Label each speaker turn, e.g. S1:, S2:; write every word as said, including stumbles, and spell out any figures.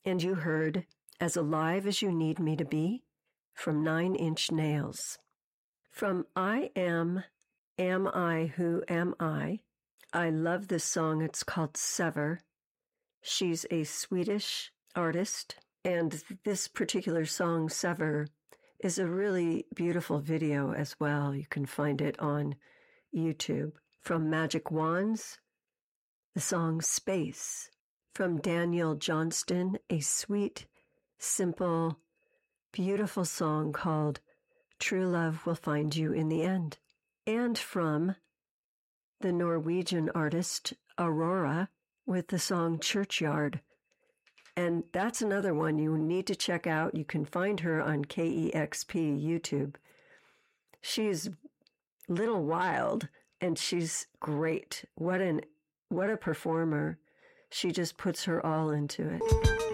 S1: And you heard As Alive as You Need Me to Be from Nine Inch Nails. From I Am, Am I Who Am I? I love this song. It's called Sever. She's a Swedish artist, and this particular song, Sever, is a really beautiful video as well. You can find it on YouTube. From Magic Wands, the song Space. From Daniel Johnston, a sweet, simple, beautiful song called True Love Will Find You in the End. And from the Norwegian artist Aurora with the song Churchyard. And that's another one you need to check out. You can find her on K E X P YouTube. She's little wild and she's great. What an what a performer. She just puts her all into it.